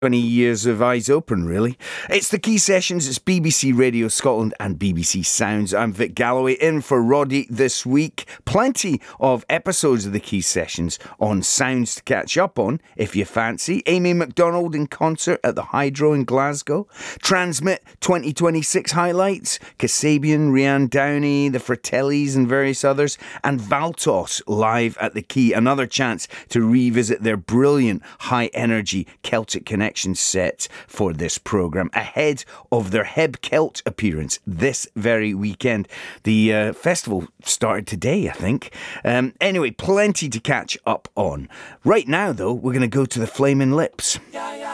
20 years of eyes open, really. It's the Key Sessions, it's BBC Radio Scotland and BBC Sounds. I'm Vic Galloway in for Roddy this week. Plenty of episodes of the Key Sessions on Sounds to catch up on, if you fancy. Amy MacDonald in concert at the Hydro in Glasgow. Transmit 2026 highlights. Kasabian, Rianne Downey, the Fratellis and various others. And Valtos live at the Key. Another chance to revisit their brilliant high-energy Celtic connection set for this programme ahead of their Heb Celt appearance this very weekend. The festival started today, I think. Anyway, plenty to catch up on. Right now, though, we're going to go to the Flaming Lips.